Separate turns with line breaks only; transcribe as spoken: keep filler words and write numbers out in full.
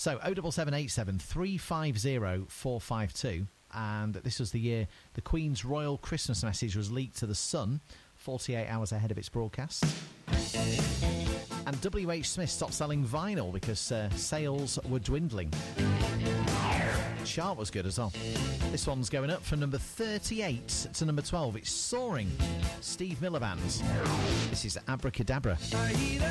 So oh seven seven eight seven, three five zero, four five two. And this was the year the Queen's royal Christmas message was leaked to The Sun, forty-eight hours ahead of its broadcast. And W H Smith stopped selling vinyl because uh, sales were dwindling. Chart was good as well. This one's going up from number thirty-eight to number twelve. It's Soaring. Steve Miller Band. This is Abracadabra.